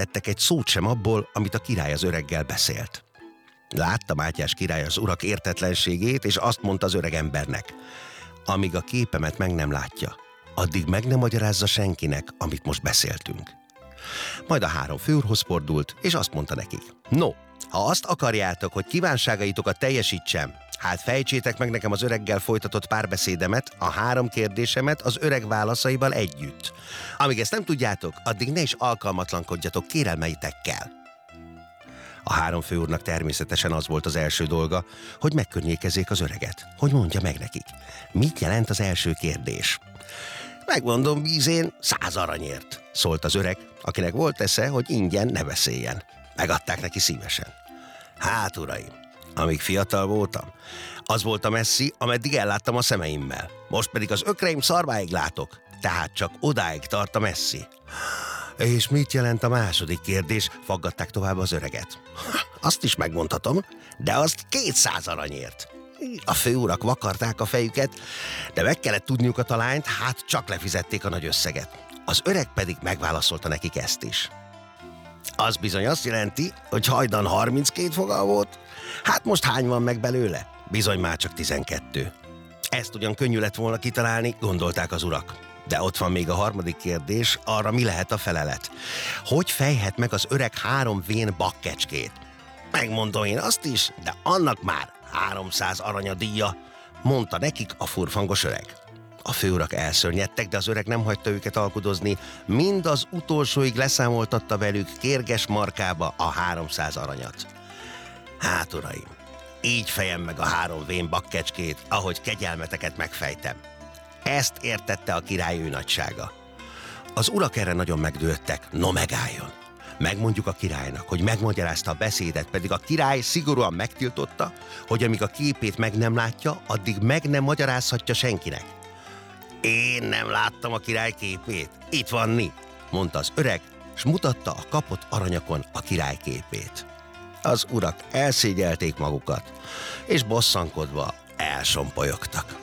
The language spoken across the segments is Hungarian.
tettek egy szót sem abból, amit a király az öreggel beszélt. Látta Mátyás király az urak értetlenségét, és azt mondta az öreg embernek: amíg a képemet meg nem látja, addig meg nem magyarázza senkinek, amit most beszéltünk. Majd a 3 főúrhoz fordult, és azt mondta nekik: no, ha azt akarjátok, hogy kívánságaitokat teljesítsem, hát fejtsétek meg nekem az öreggel folytatott párbeszédemet, a 3 kérdésemet az öreg válaszaival együtt. Amíg ezt nem tudjátok, addig ne is alkalmatlankodjatok kérelmeitekkel. A 3 főúrnak természetesen az volt az első dolga, hogy megkörnyékezzék az öreget, hogy mondja meg nekik, mit jelent az első kérdés. Megmondom bízén, 100 aranyért, szólt az öreg, akinek volt esze, hogy ingyen ne beszéljen. Megadták neki szívesen. Hát uraim, amíg fiatal voltam, az volt a messzi, ameddig elláttam a szemeimmel. Most pedig az ökreim szarváig látok, tehát csak odáig tart a messzi. És mit jelent a második kérdés? Faggatták tovább az öreget. Azt is megmondhatom, de azt 200 aranyért. A főurak vakarták a fejüket, de meg kellett tudniuk a talányt, hát csak lefizették a nagy összeget. Az öreg pedig megválaszolta nekik ezt is. Az bizony azt jelenti, hogy hajdan 32 fogal volt, hát most hány van meg belőle? Bizony már csak 12. Ezt ugyan könnyű lett volna kitalálni, gondolták az urak. De ott van még a harmadik kérdés, arra mi lehet a felelet? Hogy fejhet meg az öreg 3 vén bakkecskét? Megmondom én azt is, de annak már 300 arany a díja, mondta nekik a furfangos öreg. A főurak elszörnyedtek, de az öreg nem hagyta őket alkudozni, mind az utolsóig leszámoltatta velük kérges markába a 300 aranyat. Hát uraim, így fejem meg a 3 vén bakkecskét, ahogy kegyelmeteket megfejtem. Ezt értette a király ő nagysága. Az urak erre nagyon megdőltek, no megálljon. Megmondjuk a királynak, hogy megmagyarázta a beszédet, pedig a király szigorúan megtiltotta, hogy amíg a képét meg nem látja, addig meg nem magyarázhatja senkinek. Én nem láttam a király képét, itt van ni, mondta az öreg, s mutatta a kapott aranyakon a király képét. Az urak elszégyelték magukat, és bosszankodva elsompolyogtak.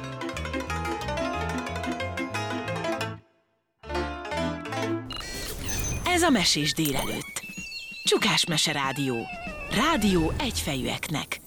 Ez a Mesés délelőtt. Csukás Mese Rádió. Rádió egyfejűeknek.